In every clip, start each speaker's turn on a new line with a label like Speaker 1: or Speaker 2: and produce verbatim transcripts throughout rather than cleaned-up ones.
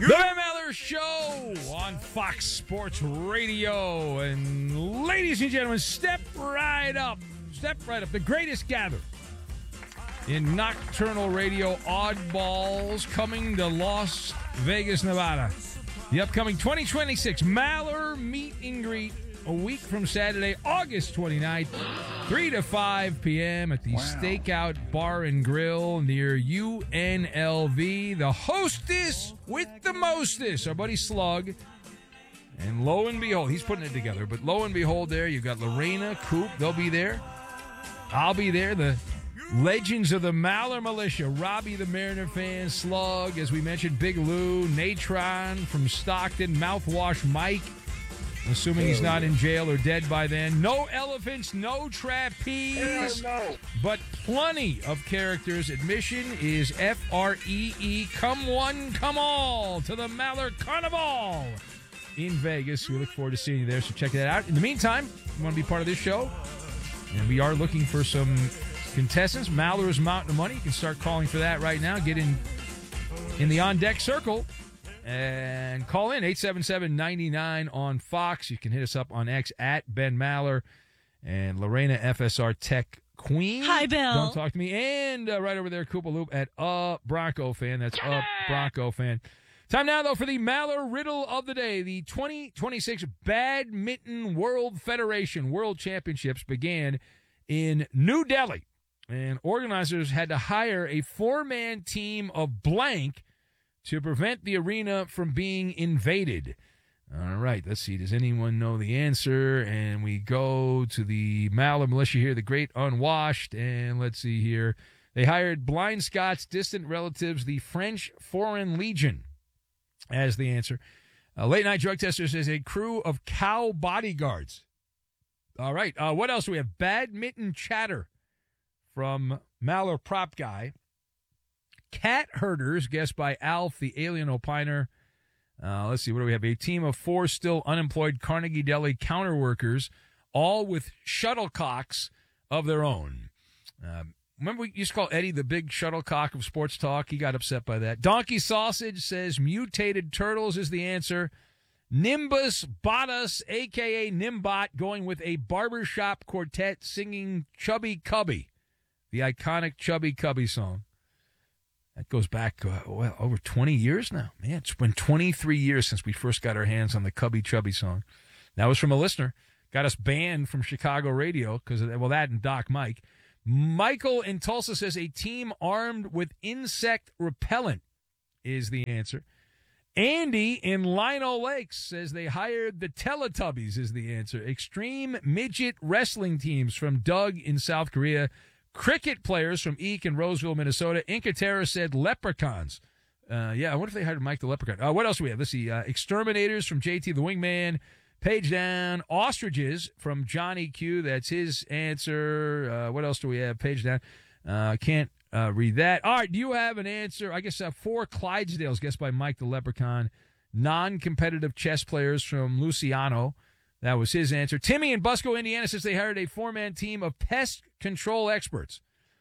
Speaker 1: The Van Maller Show on Fox Sports Radio. And ladies and gentlemen, step right up. Step right up. The greatest gather in nocturnal radio oddballs coming to Las Vegas, Nevada. The upcoming twenty twenty-six Maller Meet and Greet a week from Saturday, August twenty-ninth, three to five p.m. at the wow. Stakeout Bar and Grill near U N L V. The hostess with the mostest, our buddy Slug. And lo and behold, he's putting it together, but lo and behold there, you've got Lorena, Coop, they'll be there. I'll be there. The legends of the Maller Militia, Robbie the Mariner fan, Slug, as we mentioned, Big Lou, Natron from Stockton, Mouthwash Mike, assuming he's not in jail or dead by then. No elephants, no trapeze, no. But plenty of characters. Admission is F R E E. Come one, come all to the Maller Carnival in Vegas. We look forward to seeing you there, so check that out. In the meantime, if you want to be part of this show, and we are looking for some contestants. Maller's Mountain of Money. You can start calling for that right now. Get in in the on-deck circle and call in eight seven seven, nine nine on Fox. You can hit us up on X at Ben Maller and Lorena F S R Tech Queen.
Speaker 2: Hi, Bill.
Speaker 1: Don't talk to me. And uh, right over there, Koopa Loop at a Bronco fan. That's a Bronco fan. Time now, though, for the Maller Riddle of the Day. The twenty twenty-six Badminton World Federation World Championships began in New Delhi, and organizers had to hire a four-man team of blank to prevent the arena from being invaded. All right, let's see. Does anyone know the answer? And we go to the Maller Militia here, the Great Unwashed, and let's see here. They hired blind Scots, distant relatives, the French Foreign Legion, as the answer. Uh, late night drug tester says a crew of cow bodyguards. All right. Uh, what else do we have? Badminton chatter from Maller Prop Guy. Cat herders, guessed by Alf, the alien opiner. Uh, let's see. What do we have? A team of four still unemployed Carnegie Deli counter workers, all with shuttlecocks of their own. Um, Remember we used to call Eddie the big shuttlecock of sports talk? He got upset by that. Donkey Sausage says mutated turtles is the answer. Nimbus Bottas, a k a. Nimbot, going with a barbershop quartet singing Chubby Cubby, the iconic Chubby Cubby song. That goes back, uh, well, over twenty years now. Man, it's been twenty-three years since we first got our hands on the Cubby Chubby song. That was from a listener. Got us banned from Chicago radio because of, well, that and Doc Mike. Michael in Tulsa says a team armed with insect repellent is the answer. Andy in Lino Lakes says they hired the Teletubbies is the answer. Extreme midget wrestling teams from Doug in South Korea. Cricket players from Eek in Roseville, Minnesota. Incatera said leprechauns. Uh, yeah, I wonder if they hired Mike the Leprechaun. Uh, what else do we have? Let's see. Uh, exterminators from J T the Wingman. Page down, ostriches from Johnny Q. That's his answer. Uh, what else do we have? Page down. Uh, can't uh, read that. All right, do you have an answer? I guess uh, four Clydesdales, guessed by Mike the Leprechaun. Non-competitive chess players from Luciano. That was his answer. Timmy in Busco, Indiana says they hired a four-man team of pest control experts.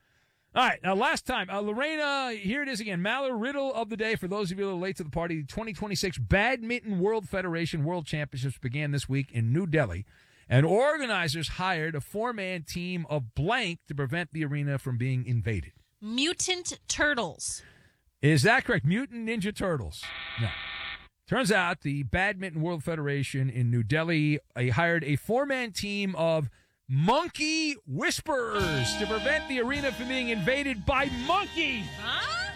Speaker 1: All right, now last time, uh, Lorena, here it is again. Maller Riddle of the Day. For those of you a little late to the party, the twenty twenty-six Badminton World Federation World Championships began this week in New Delhi, and organizers hired a four-man team of blank to prevent the arena from being invaded.
Speaker 2: Mutant turtles.
Speaker 1: Is that correct? Mutant Ninja Turtles. No. Turns out the Badminton World Federation in New Delhi uh, hired a four-man team of monkey whisperers to prevent the arena from being invaded by monkeys.
Speaker 2: Huh?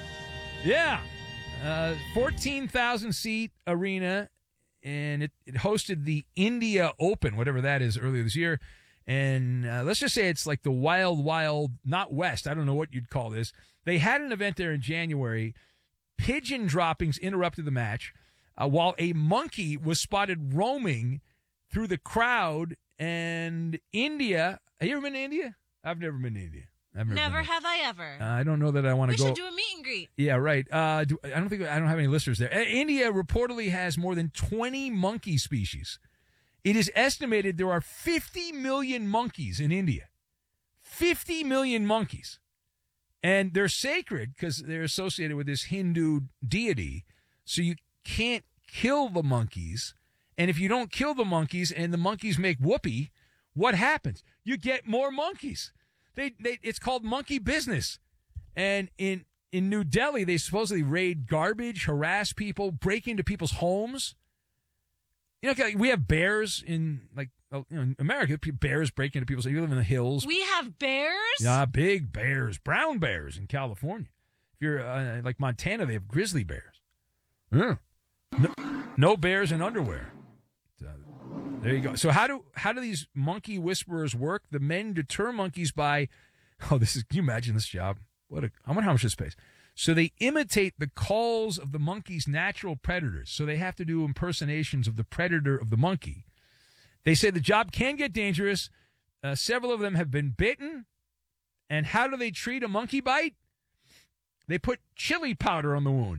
Speaker 1: Yeah. Uh, fourteen thousand seat arena, and it, it hosted the India Open, whatever that is, earlier this year. And uh, let's just say it's like the wild, wild, not west. I don't know what you'd call this. They had an event there in January. Pigeon droppings interrupted the match uh, while a monkey was spotted roaming through the crowd. And India, have you ever been to India? I've never been to India. I've never,
Speaker 2: never
Speaker 1: been
Speaker 2: have I ever.
Speaker 1: Uh, I don't know that I want to
Speaker 2: we
Speaker 1: go.
Speaker 2: We should do a meet and greet.
Speaker 1: Yeah, right. Uh, do, I don't think I don't have any listeners there. Uh, India reportedly has more than twenty monkey species. It is estimated there are fifty million monkeys in India. fifty million monkeys. And they're sacred because they're associated with this Hindu deity. So you can't kill the monkeys. And if you don't kill the monkeys and the monkeys make whoopee, what happens? You get more monkeys. They, they it's called monkey business. And in in New Delhi, they supposedly raid garbage, harass people, break into people's homes. You know, we have bears in like you know, in America. Bears break into people's. You live in the hills.
Speaker 2: We have bears?
Speaker 1: Yeah, big bears, brown bears in California. If you're uh, like Montana, they have grizzly bears. Yeah. No, no bears in underwear. Uh, there you go. So how do how do these monkey whisperers work? The men deter monkeys by, oh, this is. Can you imagine this job? What a, I wonder how much this pays. So they imitate the calls of the monkey's natural predators. So they have to do impersonations of the predator of the monkey. They say the job can get dangerous. Uh, several of them have been bitten. And how do they treat a monkey bite? They put chili powder on the wound.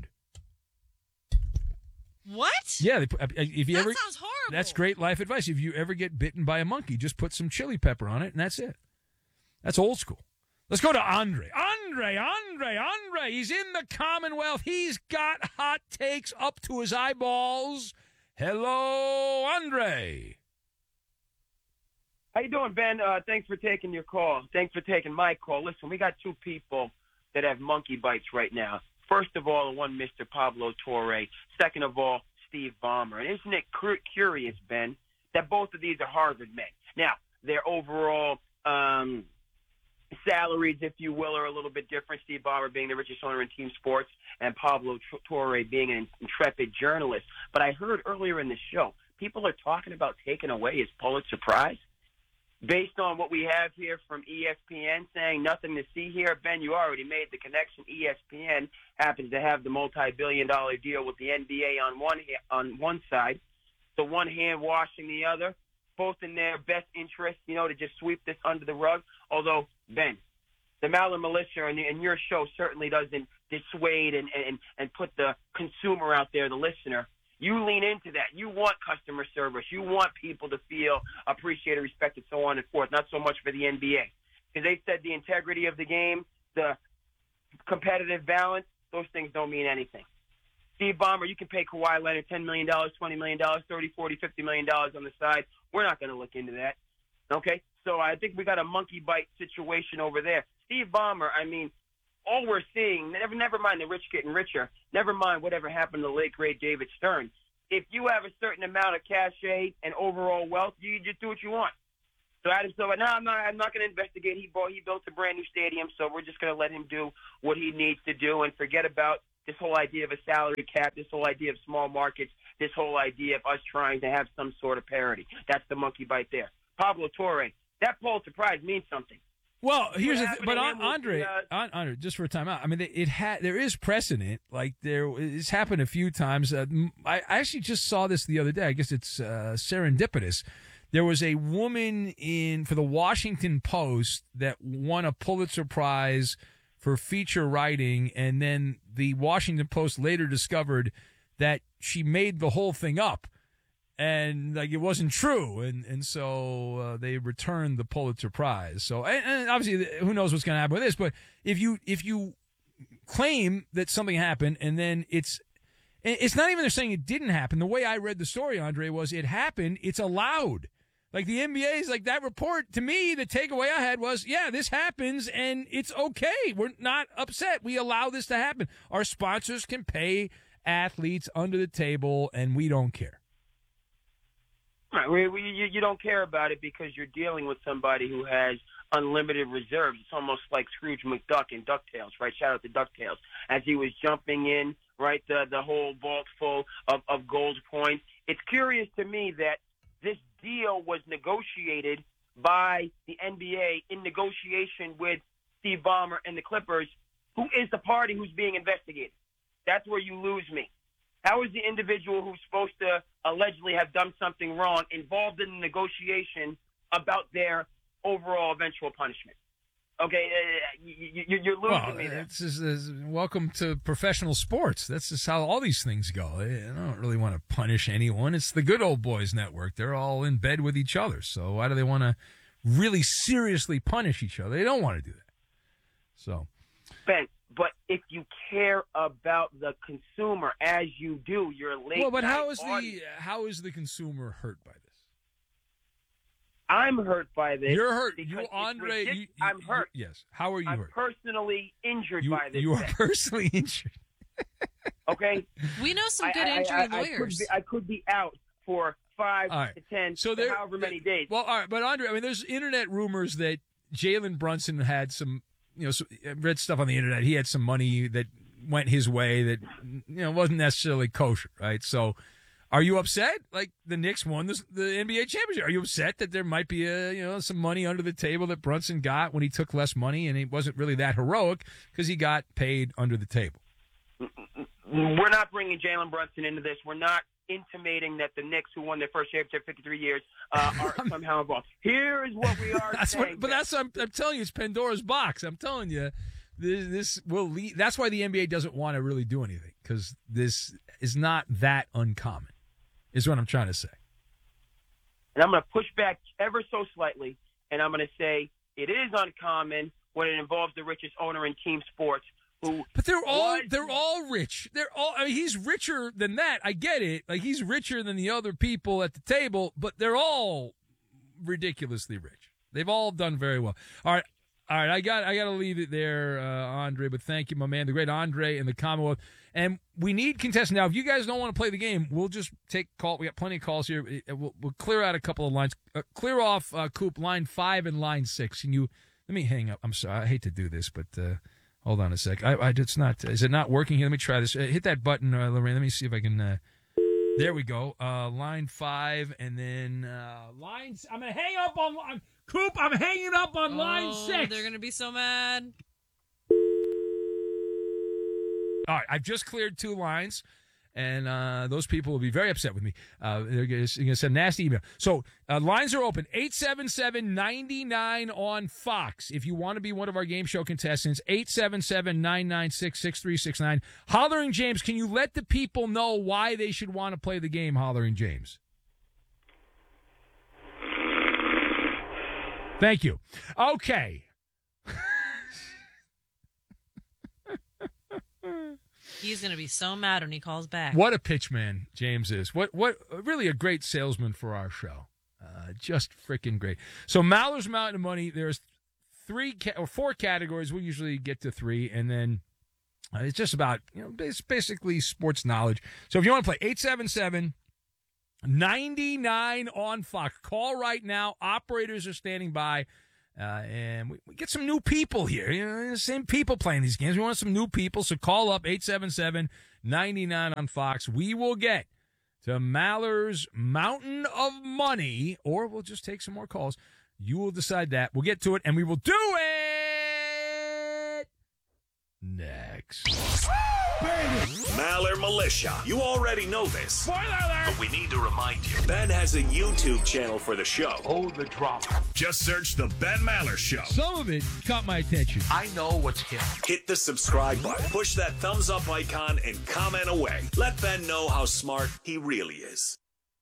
Speaker 2: What?
Speaker 1: Yeah, they put, if you
Speaker 2: that
Speaker 1: ever,
Speaker 2: sounds horrible.
Speaker 1: That's great life advice. If you ever get bitten by a monkey, just put some chili pepper on it, and that's it. That's old school. Let's go to Andre. Andre, Andre, Andre. He's in the Commonwealth. He's got hot takes up to his eyeballs. Hello, Andre.
Speaker 3: How you doing, Ben? Uh, thanks for taking your call. Thanks for taking my call. Listen, we got two people that have monkey bites right now. First of all, one Mister Pablo Torre. Second of all, Steve Ballmer. And isn't it cur- curious, Ben, that both of these are Harvard men? Now, their overall um, salaries, if you will, are a little bit different. Steve Ballmer being the richest owner in team sports and Pablo Torre being an intrepid journalist. But I heard earlier in the show, people are talking about taking away his Pulitzer Prize. Based on what we have here from E S P N saying nothing to see here, Ben, you already made the connection. E S P N happens to have the multi-billion dollar deal with the N B A on one on one side, the one hand washing the other, both in their best interest, you know, to just sweep this under the rug. Although, Ben, the Maller Militia and, and your show certainly doesn't dissuade and, and, and put the consumer out there, the listener. You lean into that. You want customer service. You want people to feel appreciated, respected, so on and forth, not so much for the N B A. Because they said the integrity of the game, the competitive balance, those things don't mean anything. Steve Ballmer, you can pay Kawhi Leonard ten million dollars, twenty million dollars, thirty, forty, fifty million dollars on the side. We're not going to look into that. Okay? So I think we got a monkey bite situation over there. Steve Ballmer, I mean, all we're seeing, never never mind the rich getting richer, never mind whatever happened to the late, great David Stern. If you have a certain amount of cachet and overall wealth, you just do what you want. So Adam Silver, no, I'm not, I'm not going to investigate. He bought, he built a brand new stadium, so we're just going to let him do what he needs to do and forget about this whole idea of a salary cap, this whole idea of small markets, this whole idea of us trying to have some sort of parity. That's the monkey bite there. Pablo Torre, that Pulitzer Prize means something.
Speaker 1: Well, here's the th- but
Speaker 3: to
Speaker 1: on,
Speaker 3: him was
Speaker 1: Andre,
Speaker 3: the, uh,
Speaker 1: on, Andre, just for a time out. I mean, it had there is precedent. Like there, it's happened a few times. Uh, I, I actually just saw this the other day. I guess it's uh, serendipitous. There was a woman in for the Washington Post that won a Pulitzer Prize for feature writing, and then the Washington Post later discovered that she made the whole thing up. And like it wasn't true, and and so uh, they returned the Pulitzer Prize. So and, and obviously, who knows what's going to happen with this? But if you if you claim that something happened, and then it's it's not even they're saying it didn't happen. The way I read the story, Andre, was it happened. It's allowed. Like the N B A is like that report to me. The takeaway I had was, yeah, this happens, and it's okay. We're not upset. We allow this to happen. Our sponsors can pay athletes under the table, and we don't care.
Speaker 3: Right. We, we, you, you don't care about it because you're dealing with somebody who has unlimited reserves. It's almost like Scrooge McDuck in DuckTales, right? Shout out to DuckTales. As he was jumping in, right, the, the whole vault full of, of gold coins. It's curious to me that this deal was negotiated by the N B A in negotiation with Steve Ballmer and the Clippers, who is the party who's being investigated. That's where you lose me. How is the individual who's supposed to allegedly have done something wrong involved in the negotiation about their overall eventual punishment? Okay, uh, you, you, you're losing
Speaker 1: well,
Speaker 3: me there.
Speaker 1: It's just, it's, welcome to professional sports. That's just how all these things go. I don't really want to punish anyone. It's the good old boys network. They're all in bed with each other. So why do they want to really seriously punish each other? They don't want to do that. So,
Speaker 3: Ben, but if you you care about the consumer as you do your late
Speaker 1: Well, but
Speaker 3: night
Speaker 1: how is
Speaker 3: audience.
Speaker 1: the how is the consumer hurt by this?
Speaker 3: I'm hurt by this.
Speaker 1: You're hurt.
Speaker 3: because
Speaker 1: You,
Speaker 3: it's
Speaker 1: Andre.
Speaker 3: ridic-
Speaker 1: You, you,
Speaker 3: I'm hurt.
Speaker 1: You, yes. How are you
Speaker 3: I'm
Speaker 1: hurt?
Speaker 3: personally injured
Speaker 1: You,
Speaker 3: by this.
Speaker 1: you are
Speaker 3: thing,
Speaker 1: personally injured.
Speaker 3: okay?
Speaker 2: We know some
Speaker 3: I-
Speaker 2: good
Speaker 3: I-
Speaker 2: injury
Speaker 3: I, I, I, could
Speaker 2: lawyers.
Speaker 3: be, I could be out for five
Speaker 1: All right.
Speaker 3: to ten,
Speaker 1: So
Speaker 3: to
Speaker 1: there,
Speaker 3: however many days.
Speaker 1: Well, all right, but Andre, I mean, there's internet rumors that Jalen Brunson had some, you know, so, I read stuff on the internet. He had some money that went his way that, you know, wasn't necessarily kosher, right? So, are you upset? Like the Knicks won this, the N B A championship. Are you upset that there might be a, you know, some money under the table that Brunson got when he took less money, and it wasn't really that heroic because he got paid under the table?
Speaker 3: We're not bringing Jalen Brunson into this. We're not intimating that the Knicks, who won their first championship fifty-three years, uh, are somehow involved. Here is what we are
Speaker 1: That's
Speaker 3: saying.
Speaker 1: what, but that's what I'm, I'm telling you, it's Pandora's box. I'm telling you, this, this will lead. That's why the N B A doesn't want to really do anything because this is not that uncommon. Is what I'm trying to say.
Speaker 3: And I'm going to push back ever so slightly, and I'm going to say it is uncommon when it involves the richest owner in team sports. Who
Speaker 1: But they're all
Speaker 3: was-
Speaker 1: they're all rich. They're all. I mean, he's richer than that. I get it. Like he's richer than the other people at the table, but they're all ridiculously rich. They've all done very well. All right, all right. I got I got to leave it there, uh, Andre. But thank you, my man, the great Andre in the Commonwealth. And we need contestants now. If you guys don't want to play the game, we'll just take call. We got plenty of calls here. We'll, we'll clear out a couple of lines. Uh, clear off uh, Coop line five and line six. Can you let me hang up? I'm sorry. I hate to do this, but. Uh, Hold on a sec. I, I, it's not. Is it not working here? Let me try this. Uh, hit that button, uh, Lorraine. Let me see if I can. Uh, there we go. Uh, line five, and then uh, lines. I'm gonna hang up on line. Coop, I'm hanging up on
Speaker 2: oh,
Speaker 1: line six.
Speaker 2: They're gonna be so mad.
Speaker 1: All right, I've just cleared two lines, and uh, those people will be very upset with me. Uh, they're going to send a nasty email. So uh, lines are open, eight seven seven, nine nine on Fox. If you want to be one of our game show contestants, eight seven seven, nine nine six, six three six nine. Hollering James, can you let the people know why they should want to play the game, Hollering James? Thank you. Okay.
Speaker 2: He's gonna be so mad when he calls back.
Speaker 1: What a pitch man James is. What what really a great salesman for our show. Uh, just freaking great. So Maller's Mountain of Money, there's three ca- or four categories. We usually get to three, and then uh, it's just about, you know, it's basically sports knowledge. So if you want to play, eight seven seven, nine nine on Fox. Call right now. Operators are standing by. Uh, and we, we get some new people here. You know, the same people playing these games. We want some new people, so call up eight seven seven, nine nine on Fox. We will get to Maller's Mountain of Money, or we'll just take some more calls. You will decide that. We'll get to it, and we will do it next.
Speaker 4: Maller Militia. You already know this.
Speaker 1: Spoiler alert!
Speaker 4: But we need to remind you. Ben has a YouTube channel for the show.
Speaker 5: Oh, the drama.
Speaker 4: Just search The Ben Maller Show.
Speaker 1: Some of it caught my attention.
Speaker 5: I know what's hip.
Speaker 4: Hit the subscribe button, push that thumbs up icon, and comment away. Let Ben know how smart he really is.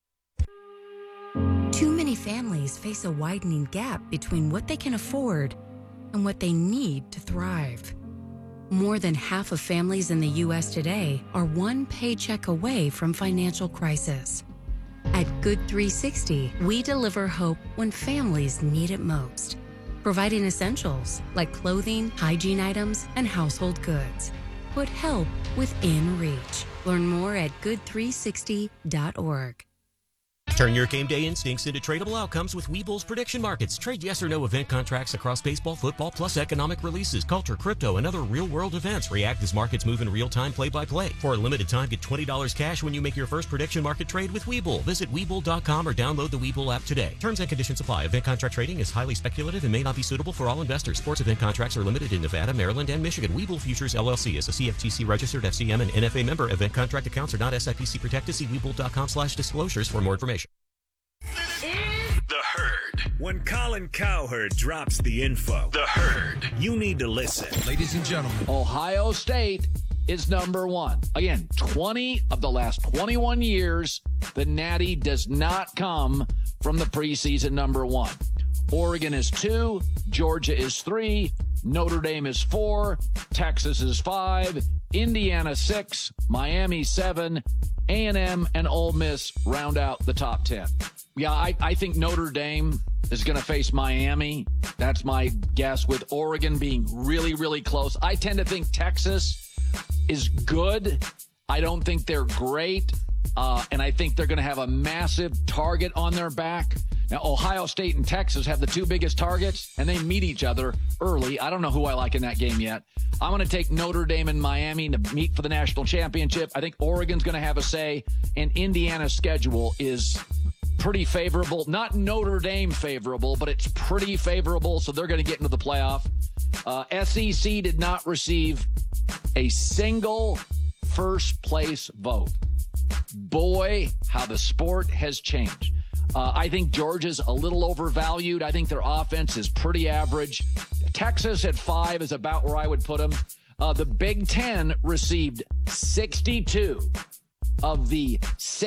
Speaker 6: Too many families face a widening gap between what they can afford and what they need to thrive. More than half of families in the U S today are one paycheck away from financial crisis. At Good three sixty, we deliver hope when families need it most, providing essentials like clothing, hygiene items, and household goods. Put help within reach. Learn more at good three sixty dot org.
Speaker 7: Turn your game day instincts into tradable outcomes with Webull's prediction markets. Trade yes or no event contracts across baseball, football, plus economic releases, culture, crypto, and other real-world events. React as markets move in real time, play-by-play. For a limited time, get twenty dollars cash when you make your first prediction market trade with Webull. Visit Webull dot com or download the Webull app today. Terms and conditions apply. Event contract trading is highly speculative and may not be suitable for all investors. Sports event contracts are limited in Nevada, Maryland, and Michigan. Webull Futures, L L C is a C F T C-registered F C M and N F A member. Event contract accounts are not S I P C protected. See Webull dot com slash disclosures for more information.
Speaker 4: The Herd. When Colin Cowherd drops the info, The Herd, you need to listen.
Speaker 8: Ladies and gentlemen, Ohio State is number one. Again, twenty of the last twenty-one years, the Natty does not come from the preseason number one. Oregon is two, Georgia is three, Notre Dame is four. Texas is five. Indiana six. Miami seven. A and M and Ole Miss round out the top ten. Yeah, I, I think Notre Dame is going to face Miami. That's my guess, with Oregon being really, really close. I tend to think Texas is good. I don't think they're great. Uh, and I think they're going to have a massive target on their back. Now, Ohio State and Texas have the two biggest targets, and they meet each other early. I don't know who I like in that game yet. I'm going to take Notre Dame and Miami to meet for the national championship. I think Oregon's going to have a say, and Indiana's schedule is pretty favorable. Not Notre Dame favorable, but it's pretty favorable, so they're going to get into the playoff. Uh, S E C did not receive a single first-place vote. Boy, how the sport has changed. Uh, I think Georgia's a little overvalued. I think their offense is pretty average. Texas at five is about where I would put them. Uh, the Big Ten received sixty-two of the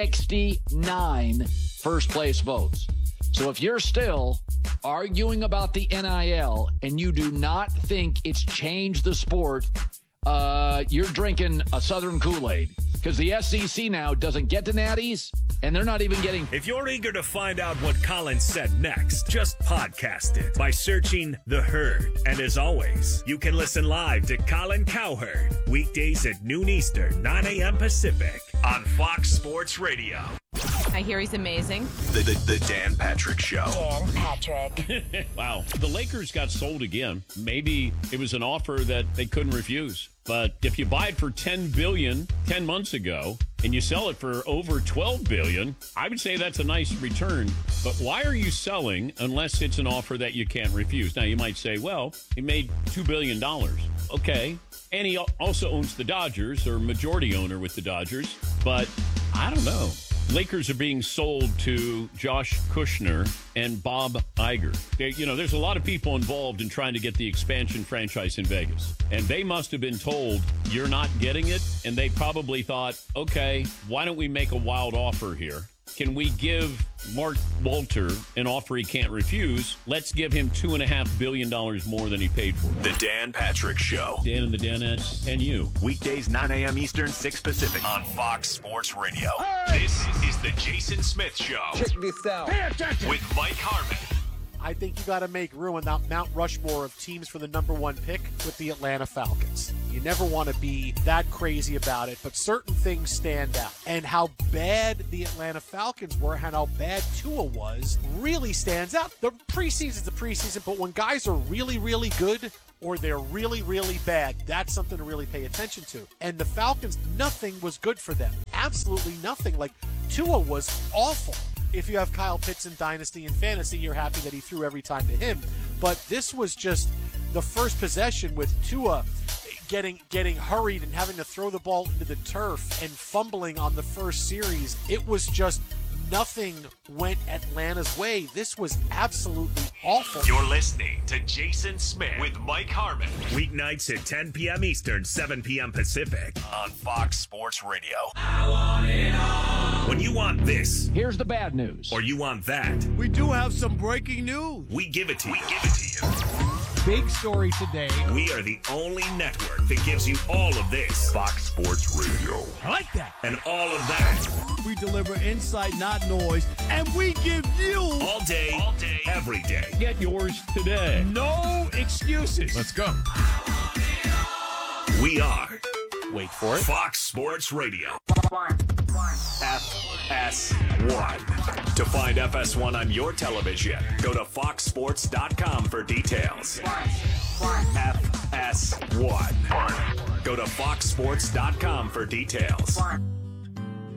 Speaker 8: sixty-nine first-place votes. So if you're still arguing about the N I L and you do not think it's changed the sport, uh, you're drinking a Southern Kool-Aid. Because the S E C now doesn't get to natties, and they're not even getting...
Speaker 4: If you're eager to find out what Colin said next, just podcast it by searching The Herd. And as always, you can listen live to Colin Cowherd, weekdays at noon Eastern, nine a.m. Pacific, on Fox Sports Radio.
Speaker 5: I hear he's amazing.
Speaker 4: The, the, the Dan Patrick Show.
Speaker 9: Dan Patrick.
Speaker 10: Wow. The Lakers got sold again. Maybe it was an offer that they couldn't refuse. But if you buy it for ten billion dollars ten months ago and you sell it for over twelve billion dollars, I would say that's a nice return. But why are you selling unless it's an offer that you can't refuse? Now, you might say, well, he made two billion dollars. Okay. And he also owns the Dodgers, or majority owner with the Dodgers. But I don't know. Lakers are being sold to Josh Kushner and Bob Iger. They, you know, there's a lot of people involved in trying to get the expansion franchise in Vegas. And they must have been told, you're not getting it. And they probably thought, okay, why don't we make a wild offer here? Can we give Mark Walter an offer he can't refuse? Let's give him two and a half billion dollars more than he paid for.
Speaker 4: The Dan Patrick Show.
Speaker 10: Dan and the Danettes and you.
Speaker 4: Weekdays, nine a.m. Eastern, six Pacific, on Fox Sports Radio. Hey! This is the Jason Smith Show.
Speaker 11: Check this out.
Speaker 4: Pay attention. With Mike Harmon.
Speaker 11: I think you got to make room on that Mount Rushmore of teams for the number one pick with the Atlanta Falcons. You never want to be that crazy about it, but certain things stand out. And how bad the Atlanta Falcons were, and how bad Tua was, really stands out. The preseason's the preseason, but when guys are really, really good or they're really, really bad, that's something to really pay attention to. And the Falcons, nothing was good for them. Absolutely nothing. Like, Tua was awful. If you have Kyle Pitts in Dynasty and Fantasy, you're happy that he threw every time to him. But this was just the first possession with Tua getting getting hurried and having to throw the ball into the turf and fumbling on the first series. It was just nothing went Atlanta's way. This was absolutely awful.
Speaker 4: You're listening to Jason Smith with Mike Harmon. Weeknights at ten p.m. Eastern, seven p.m. Pacific, on Fox Sports Radio. I want it all. When you want this,
Speaker 8: here's the bad news.
Speaker 4: Or you want that,
Speaker 12: we do have some breaking news.
Speaker 4: We give it to you. We give it to you.
Speaker 12: Big story today.
Speaker 4: We are the only network that gives you all of this. Fox Sports Radio.
Speaker 12: I like that.
Speaker 4: And all of that.
Speaker 12: We deliver insight, not noise. And we give you...
Speaker 4: All day, all day, every day.
Speaker 10: Get yours today.
Speaker 12: No excuses.
Speaker 1: Let's go.
Speaker 4: We are...
Speaker 11: Wait for it.
Speaker 4: Fox Sports Radio. F S one. To find F S one on your television, go to fox sports dot com for details. F S one. Go to fox sports dot com for details.